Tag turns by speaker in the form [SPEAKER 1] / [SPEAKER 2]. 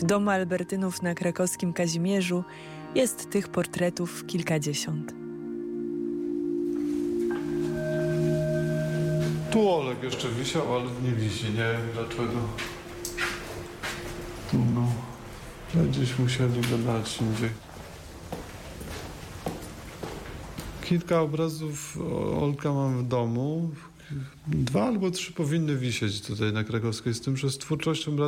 [SPEAKER 1] W domu Albertynów na krakowskim Kazimierzu jest tych portretów kilkadziesiąt.
[SPEAKER 2] Tu Oleg jeszcze wisiał, ale nie wisi, nie wiem dlaczego. Tu był. Gdzieś musieli go dać indziej. Kilka obrazów Olka mam w domu. 2 albo 3 powinny wisieć tutaj na Krakowskiej, z tym, że z twórczością